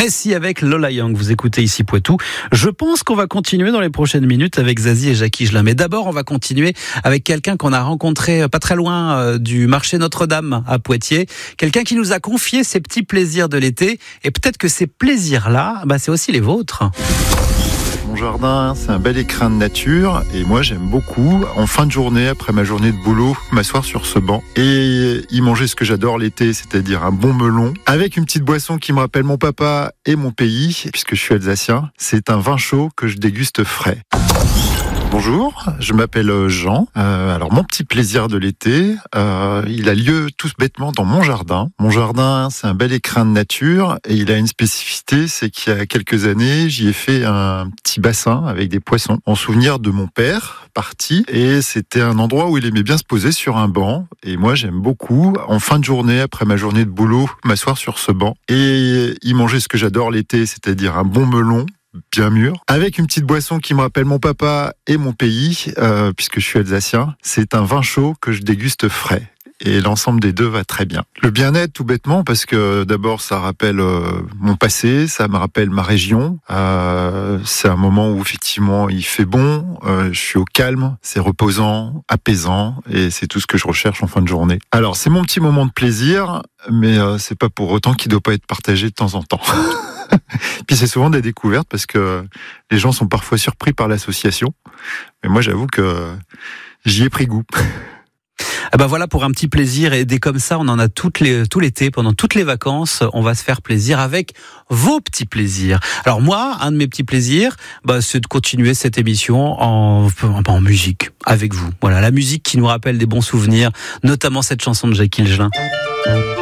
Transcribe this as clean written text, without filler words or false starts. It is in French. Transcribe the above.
Messi avec Lola Young. Vous écoutez ici Poitou. Je pense qu'on va continuer dans les prochaines minutes avec Zazie et Jackie Higelin. Mais d'abord, on va continuer avec quelqu'un qu'on a rencontré pas très loin du marché Notre-Dame à Poitiers. Quelqu'un qui nous a confié ses petits plaisirs de l'été. Et peut-être que ces plaisirs-là, c'est aussi les vôtres. Mon jardin, c'est un bel écrin de nature et moi j'aime beaucoup, en fin de journée, après ma journée de boulot, m'asseoir sur ce banc et y manger ce que j'adore l'été, c'est-à-dire un bon melon, avec une petite boisson qui me rappelle mon papa et mon pays, puisque je suis alsacien. C'est un vin chaud que je déguste frais. Bonjour, je m'appelle Jean. Alors mon petit plaisir de l'été, il a lieu tout bêtement dans mon jardin. Mon jardin, c'est un bel écrin de nature et il a une spécificité, c'est qu'il y a quelques années, j'y ai fait un petit bassin avec des poissons en souvenir de mon père parti, et c'était un endroit où il aimait bien se poser sur un banc, et moi j'aime beaucoup, en fin de journée, après ma journée de boulot, m'asseoir sur ce banc et y manger ce que j'adore l'été, c'est-à-dire un bon melon bien mûr, avec une petite boisson qui me rappelle mon papa et mon pays, puisque je suis alsacien. C'est un vin chaud que je déguste frais. Et l'ensemble des deux va très bien. Le bien-être, tout bêtement, parce que d'abord, ça rappelle mon passé, ça me rappelle ma région. C'est un moment où, effectivement, il fait bon, je suis au calme, c'est reposant, apaisant, et c'est tout ce que je recherche en fin de journée. Alors, c'est mon petit moment de plaisir, mais c'est pas pour autant qu'il doit pas être partagé de temps en temps. Puis c'est souvent des découvertes parce que les gens sont parfois surpris par l'association. Mais moi, j'avoue que j'y ai pris goût. Voilà pour un petit plaisir, et dès comme ça, on en a tout l'été, pendant toutes les vacances, on va se faire plaisir avec vos petits plaisirs. Alors moi, un de mes petits plaisirs, c'est de continuer cette émission en musique avec vous. Voilà, la musique qui nous rappelle des bons souvenirs, notamment cette chanson de Jackie Higelin.